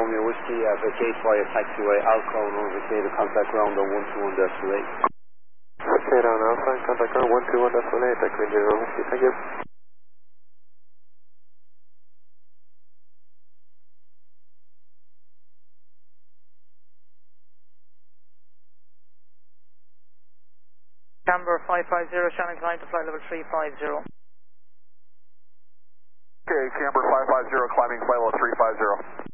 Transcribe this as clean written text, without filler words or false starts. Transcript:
Romeo Whiskey, vacate via taxiway Alpha, and vacate contact ground on 121.8. Vacate on Alpha, contact ground 121.8, that can be Romeo Whiskey, thank you. Camber 550, Shannon climb to flight level 350. Okay, Camber 550, climbing flight level 350.